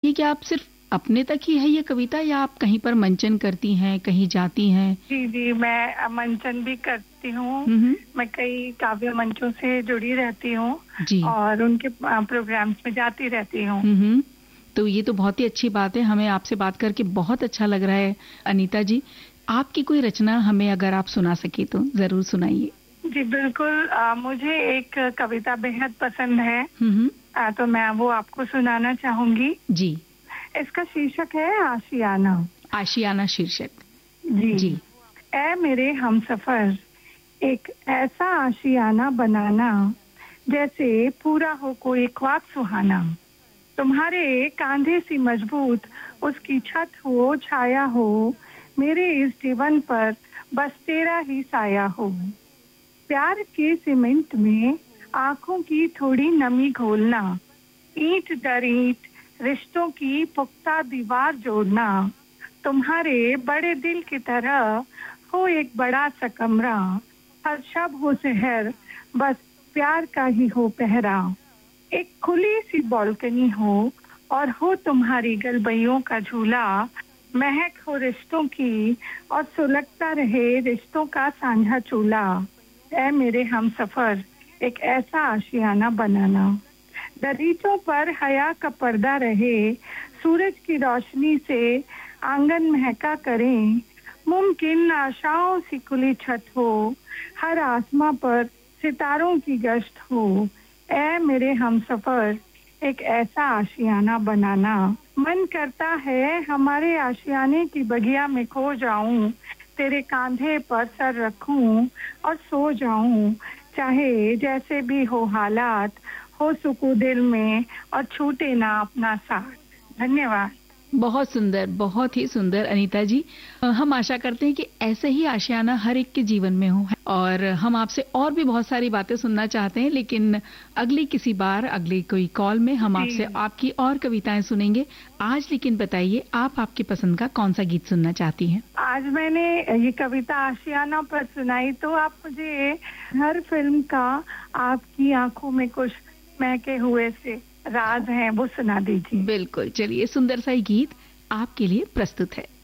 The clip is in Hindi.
यानी कि आप सिर्फ अपने तक ही है ये कविता या आप कहीं पर मंचन करती हैं, कहीं जाती हैं? जी जी, मैं मंचन भी करती हूँ। मैं कई काव्य मंचों से जुड़ी रहती हूँ जी। और उनके प्रोग्राम्स में जाती रहती हूँ। तो ये तो बहुत ही अच्छी बात है, हमें आपसे बात करके बहुत अच्छा लग रहा है। अनीता जी, आपकी कोई रचना हमें अगर आप सुना सके तो जरूर सुनाइए। जी बिल्कुल, मुझे एक कविता बेहद पसंद है, तो मैं वो आपको सुनाना चाहूंगी। जी। इसका शीर्षक है आशियाना। आशियाना शीर्षक। जी, जी। ऐ मेरे हमसफर, एक ऐसा आशियाना बनाना जैसे पूरा हो कोई ख्वाब सुहाना। तुम्हारे कांधे सी मजबूत उसकी छत हो, छाया हो, मेरे इस जीवन पर बस तेरा ही साया हो। प्यार के सीमेंट में आंखों की थोड़ी नमी घोलना, ईंट दर ईंट रिश्तों की पुख्ता दीवार जोड़ना। तुम्हारे बड़े दिल की तरह हो एक बड़ा सा कमरा, हर शब हो शहर बस प्यार का ही हो पहरा। एक खुली सी बालकनी हो और हो तुम्हारी गलबैयों का झूला, महक हो रिश्तों की और सुलगता रहे रिश्तों का साझा चूल्हा। ऐ मेरे हमसफर, एक ऐसा आशियाना बनाना, दरीचों पर हया का पर्दा रहे, सूरज की रोशनी से आंगन महका करें, मुमकिन आशाओं सी खुली छत हो, हर आसमां पर सितारों की गश्त हो। ऐ मेरे हमसफर, एक ऐसा आशियाना बनाना। मन करता है हमारे आशियाने की बगिया में खो जाऊं, तेरे कांधे पर सर रखूं और सो जाऊं, चाहे जैसे भी हो हालात, हो सुकून दिल में और छूटे ना अपना साथ। धन्यवाद। बहुत सुंदर, बहुत ही सुंदर अनीता जी। हम आशा करते हैं कि ऐसे ही आशियाना हर एक के जीवन में हो, और हम आपसे और भी बहुत सारी बातें सुनना चाहते हैं, लेकिन अगली किसी बार, अगली कोई कॉल में हम आपसे आपकी और कविताएं सुनेंगे। आज लेकिन बताइए, आप आपकी पसंद का कौन सा गीत सुनना चाहती हैं? आज मैंने ये कविता आशियाना पर सुनाई, तो आप मुझे हर फिल्म का आपकी आंखों में कुछ महके हुए से राज हैं वो सुना दीजिए। बिल्कुल, चलिए सुंदर सा गीत आपके लिए प्रस्तुत है।